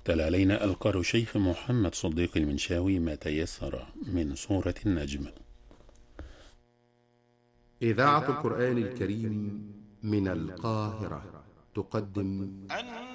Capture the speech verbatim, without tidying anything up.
تلا علينا القارئ الشيخ محمد صديق المنشاوي ما تيسر من سورة النجم. إذاعة القرآن الكريم من القاهرة تقدم